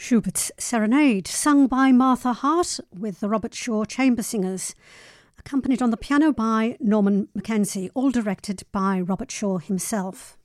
Schubert's Serenade, sung by Martha Hart with the Robert Shaw Chamber Singers, accompanied on the piano by Norman Mackenzie, all directed by Robert Shaw himself.